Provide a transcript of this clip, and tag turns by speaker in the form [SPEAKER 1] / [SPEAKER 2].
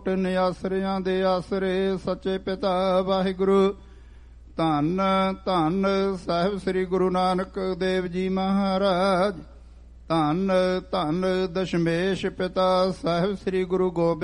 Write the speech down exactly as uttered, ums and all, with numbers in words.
[SPEAKER 1] ਨਿਆਸਰਿਆਂ ਦੇ ਆਸਰੇ ਸੱਚੇ ਪਿਤਾ ਵਾਹਿਗੁਰੂ। ਧੰਨ ਧੰਨ ਸਾਹਿਬ ਸ੍ਰੀ ਗੁਰੂ ਨਾਨਕ ਦੇਵ ਜੀ ਮਹਾਰਾਜ। ਧੰਨ ਧੰਨ ਦਸ਼ਮੇਸ਼ ਪਿਤਾ ਸਾਹਿਬ ਸ੍ਰੀ ਗੁਰੂ ਗੋਬਿੰਦ